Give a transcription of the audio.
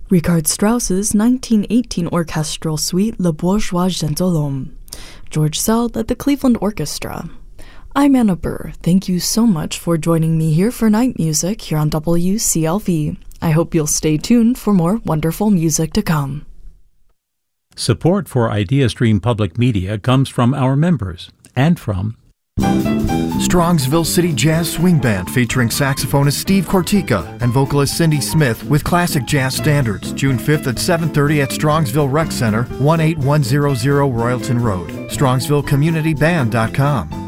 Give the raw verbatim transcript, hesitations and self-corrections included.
Richard Strauss's nineteen eighteen orchestral suite Le Bourgeois Gentilhomme. George Sell led the Cleveland Orchestra. I'm Anna Burr. Thank you so much for joining me here for Night Music here on W C L V. I hope you'll stay tuned for more wonderful music to come. Support for IdeaStream Public Media comes from our members and from Strongsville City Jazz Swing Band featuring saxophonist Steve Cortica and vocalist Cindy Smith with classic jazz standards, June fifth at seven thirty at Strongsville Rec Center, one eight one zero zero Royalton Road. Strongsville Community Band dot com.